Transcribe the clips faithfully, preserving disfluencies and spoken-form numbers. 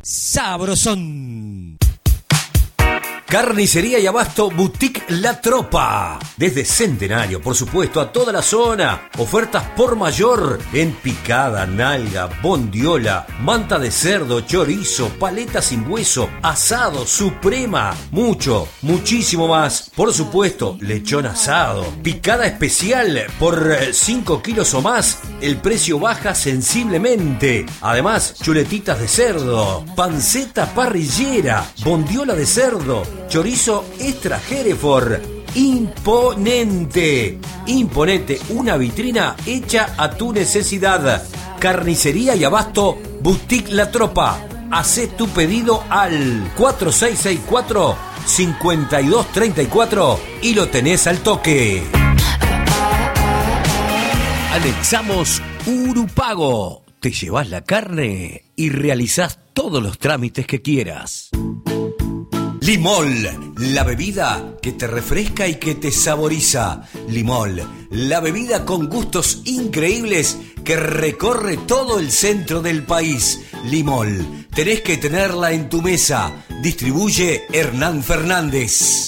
Sabrosón. Carnicería y abasto Boutique La Tropa. Desde Centenario, por supuesto, a toda la zona. Ofertas por mayor en picada, nalga, bondiola, manta de cerdo, chorizo, paleta sin hueso, asado, suprema. Mucho, muchísimo más. Por supuesto, lechón asado. Picada especial por cinco kilos o más. El precio baja sensiblemente. Además, chuletitas de cerdo, panceta parrillera, bondiola de cerdo, chorizo extra Hereford. Imponente, imponente, una vitrina hecha a tu necesidad. Carnicería y abasto Boutique La Tropa. Hacé tu pedido al cuatro seis seis cuatro, cinco dos tres cuatro y lo tenés al toque. Anexamos Urupago. Te llevas la carne y realizás todos los trámites que quieras. Limol, la bebida que te refresca y que te saboriza. Limol, la bebida con gustos increíbles que recorre todo el centro del país. Limol, tenés que tenerla en tu mesa. Distribuye Hernán Fernández.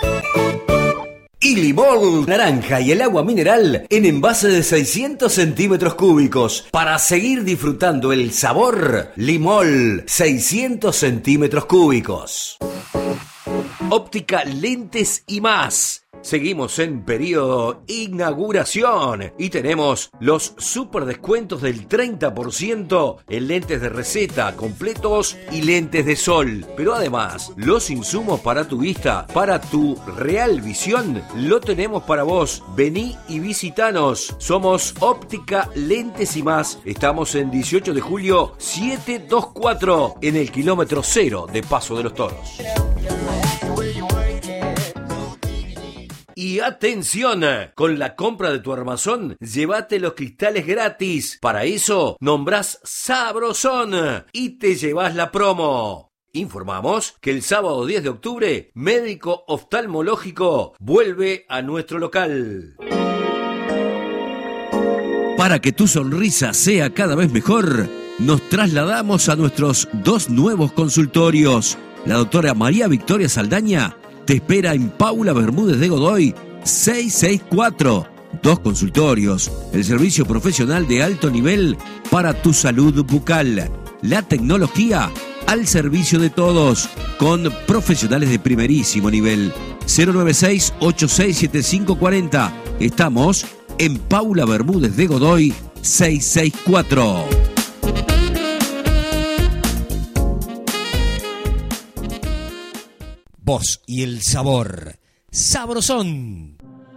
Y Limol naranja y el agua mineral en envase de seiscientos centímetros cúbicos. Para seguir disfrutando el sabor, Limol, seiscientos centímetros cúbicos. Óptica Lentes y Más. Seguimos en periodo inauguración y tenemos los super descuentos del treinta por ciento en lentes de receta completos y lentes de sol. Pero además, los insumos para tu vista, para tu real visión, lo tenemos para vos. Vení y visitanos. Somos Óptica Lentes y Más. Estamos en dieciocho de julio setecientos veinticuatro en el kilómetro cero de Paso de los Toros. Y atención, con la compra de tu armazón, llévate los cristales gratis. Para eso, nombrás Sabrosón y te llevas la promo. Informamos que el sábado diez de octubre, Médico Oftalmológico vuelve a nuestro local. Para que tu sonrisa sea cada vez mejor, nos trasladamos a nuestros dos nuevos consultorios. La doctora María Victoria Saldaña te espera en Paula Bermúdez de Godoy, seiscientos sesenta y cuatro. Dos consultorios, el servicio profesional de alto nivel para tu salud bucal. La tecnología al servicio de todos, con profesionales de primerísimo nivel. cero nueve seis, ocho seis siete cinco cuatro cero. Estamos en Paula Bermúdez de Godoy, seiscientos sesenta y cuatro. Voz y el sabor. Sabrosón.